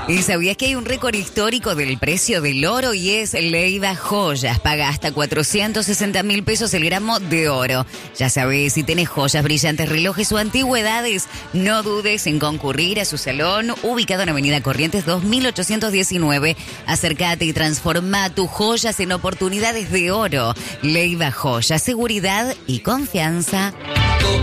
¿Y sabías que hay un récord histórico del precio del oro y es Leiva Joyas? Paga hasta 460.000 pesos el gramo de oro. Ya sabes, si tenés joyas, brillantes, relojes o antigüedades, no dudes en concurrir a su salón, ubicado en Avenida Corrientes 2819. Acércate y transforma tus joyas en oportunidades de oro. Leiva Joyas, seguridad y confianza.